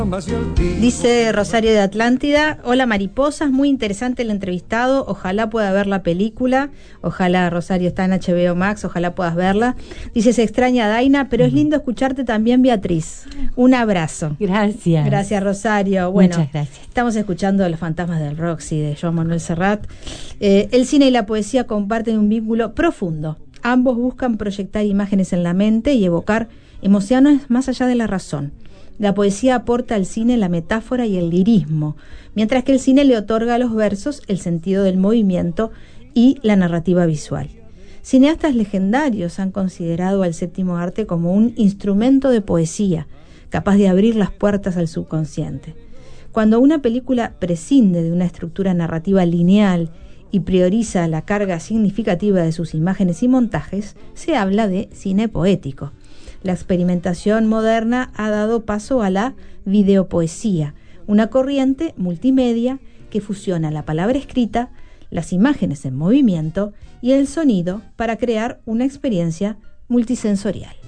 Dice Rosario de Atlántida: hola mariposas, muy interesante el entrevistado, ojalá pueda ver la película, ojalá, Rosario, está en HBO Max, ojalá puedas verla. Dice: se extraña a Daina, pero es lindo escucharte también, Beatriz. Un abrazo. Gracias. Gracias, Rosario. Bueno, muchas gracias. Estamos escuchando Los fantasmas del Roxy de Joan Manuel Serrat. El cine y la poesía comparten un vínculo profundo. Ambos buscan proyectar imágenes en la mente y evocar emociones más allá de la razón. La poesía aporta al cine la metáfora y el lirismo, mientras que el cine le otorga a los versos el sentido del movimiento y la narrativa visual. Cineastas legendarios han considerado al séptimo arte como un instrumento de poesía, capaz de abrir las puertas al subconsciente. Cuando una película prescinde de una estructura narrativa lineal y prioriza la carga significativa de sus imágenes y montajes, se habla de cine poético. La experimentación moderna ha dado paso a la videopoesía, una corriente multimedia que fusiona la palabra escrita, las imágenes en movimiento y el sonido para crear una experiencia multisensorial.